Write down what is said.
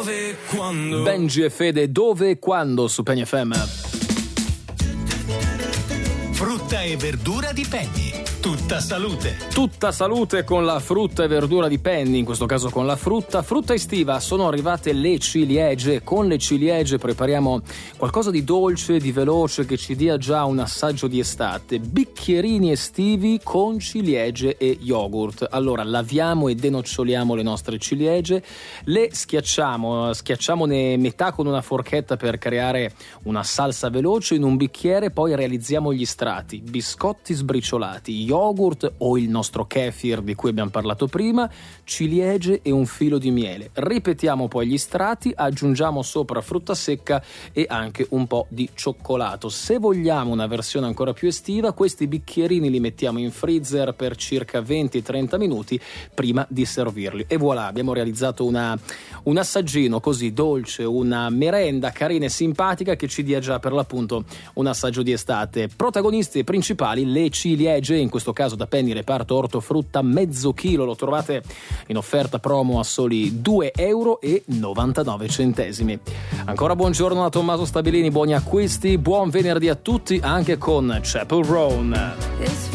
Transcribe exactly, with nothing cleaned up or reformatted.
dove e quando. Benji e Fede, dove e quando su Penny F M. Frutta e verdura di Penny. Tutta salute. Tutta salute con la frutta e verdura di Penny, in questo caso con la frutta. Frutta estiva, sono arrivate le ciliegie. Con le ciliegie prepariamo qualcosa di dolce, di veloce, che ci dia già un assaggio di estate. Bicchierini estivi con ciliegie e yogurt. Allora, laviamo e denoccioliamo le nostre ciliegie, le schiacciamo, schiacciamone metà con una forchetta per creare una salsa veloce in un bicchiere, poi realizziamo gli strati: biscotti sbriciolati, yogurt o il nostro kefir di cui abbiamo parlato prima, ciliegie e un filo di miele. Ripetiamo poi gli strati, aggiungiamo sopra frutta secca e anche un po' di cioccolato. Se vogliamo una versione ancora più estiva, questi bicchierini li mettiamo in freezer per circa venti trenta minuti prima di servirli. E voilà, abbiamo realizzato una, un assaggino così dolce, una merenda carina e simpatica che ci dia già per l'appunto un assaggio di estate. Protagonisti principali le ciliegie, in questo caso da Penny reparto ortofrutta mezzo chilo, lo trovate in offerta promo a soli due euro e novantanove centesimi. Ancora buongiorno da Tommaso Stabilini, buoni acquisti, buon venerdì a tutti anche con Chapel Roan.